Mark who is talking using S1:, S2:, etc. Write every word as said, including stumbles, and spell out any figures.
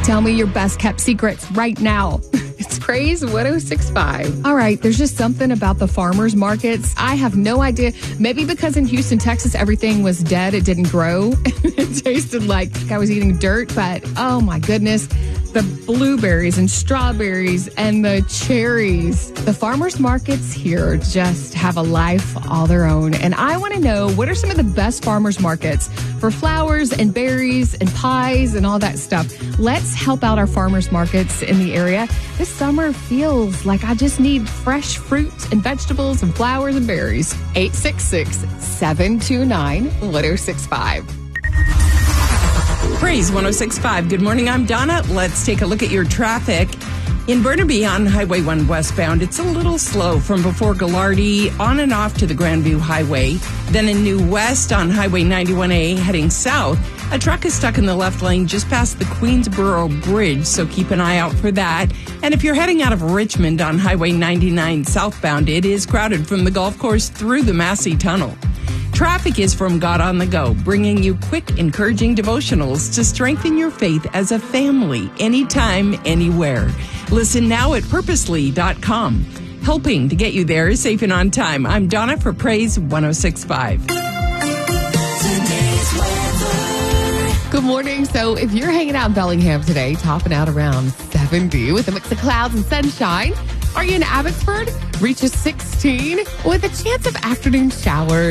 S1: Tell me your best kept secrets right now. It's Praise one oh six point five. All right, there's just something about the farmers markets. I have no idea. Maybe because in Houston, Texas, everything was dead. It didn't grow. It tasted like I was eating dirt, but oh my goodness. The blueberries and strawberries and the cherries. The farmers markets here just have a life all their own. And I want to know, what are some of the best farmers markets for flowers and berries and pies and all that stuff? Let's help out our farmers markets in the area. This summer feels like I just need fresh fruit and vegetables and flowers and berries. eight six six, seven two nine, one oh six five.
S2: Praise one oh six point five. Good morning, I'm Donna. Let's take a look at your traffic. In Burnaby on Highway one westbound, it's a little slow from before Gallardi on and off to the Grandview Highway. Then in New West on Highway ninety-one A heading south, a truck is stuck in the left lane just past the Queensboro Bridge, so keep an eye out for that. And if you're heading out of Richmond on Highway ninety-nine southbound, it is crowded from the golf course through the Massey Tunnel. Traffic is from God on the Go, bringing you quick, encouraging devotionals to strengthen your faith as a family, anytime, anywhere. Listen now at purposely dot com. Helping to get you there safe and on time. I'm Donna for Praise one oh six point five.
S1: Good morning. So if you're hanging out in Bellingham today, topping out around seventy with a mix of clouds and sunshine, are you in Abbotsford? Reaches sixteen with a chance of afternoon showers.